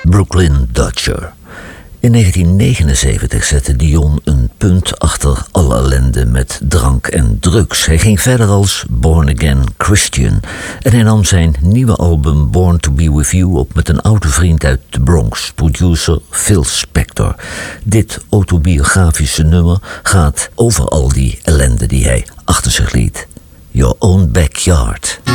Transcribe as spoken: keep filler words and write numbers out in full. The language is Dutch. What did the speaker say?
Brooklyn Dodger. In negentien negenenzeventig zette Dion een punt achter alle ellende met drank en drugs. Hij ging verder als Born Again Christian en hij nam zijn nieuwe album Born to Be With You op met een oude vriend uit de Bronx, producer Phil Spector. Dit autobiografische nummer gaat over al die ellende die hij achter zich liet. Your Own Backyard.